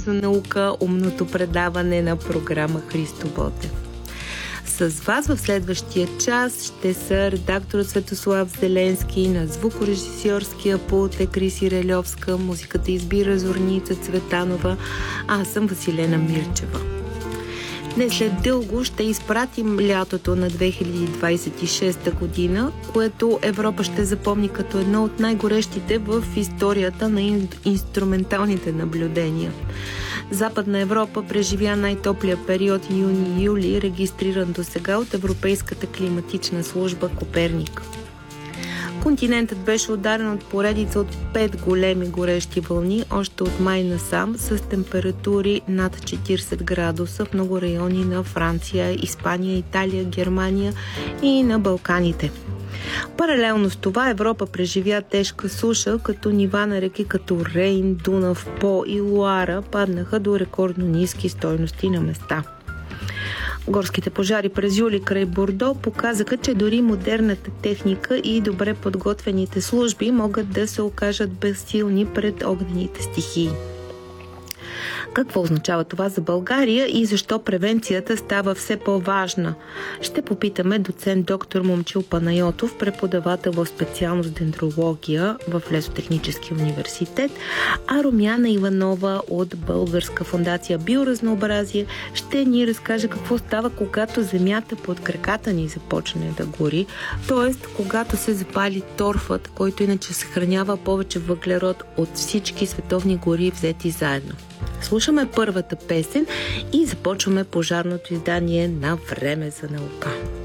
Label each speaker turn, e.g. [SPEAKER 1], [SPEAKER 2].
[SPEAKER 1] за наука, умното предаване на програма Христо Ботев. С вас в следващия час ще са редакторът Светослав Зеленски, на звукорежисьорския пулт е Криси Релевска, музиката избира Зорница Цветанова, а аз съм Василена Мирчева. Днес след дълго ще изпратим лятото на 2026 година, което Европа ще запомни като едно от най-горещите в историята на инструменталните наблюдения. Западна Европа преживя най-топлия период юни-юли, регистриран досега от Европейската климатична служба Коперник. Континентът беше ударен от поредица от 5 големи горещи вълни, още от май насам, с температури над 40 градуса в много райони на Франция, Испания, Италия, Германия и на Балканите. Паралелно с това Европа преживя тежка суша, като нива на реки като Рейн, Дунав, По и Луара паднаха до рекордно ниски стойности на места. Горските пожари през юли край Бордо показаха, че дори модерната техника и добре подготвените служби могат да се окажат безсилни пред огнените стихии. Какво означава това за България и защо превенцията става все по-важна? Ще попитаме доцент доктор Момчил Панайотов, преподавател в специалност дендрология в Лесотехническия университет, а Румяна Иванова от Българска фондация Биоразнообразие ще ни разкаже какво става, когато земята под краката ни започне да гори, т.е. когато се запали торфът, който иначе съхранява повече въглерод от всички световни гори взети заедно. Слушаме първата песен и започваме пожарното издание на Време за наука.